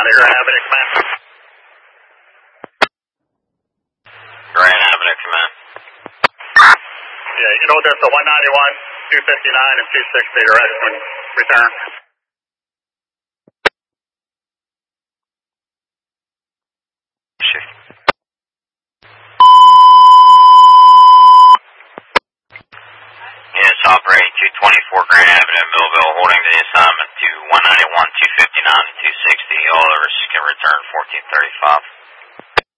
County, Grand Avenue, command. Grand Avenue, command. Yeah, you know there's the 191, 259, and 260 direct when return. Units operating 224 Grand Avenue, Millville, holding the assignment to 191, 259, and 260. All others can return 1435.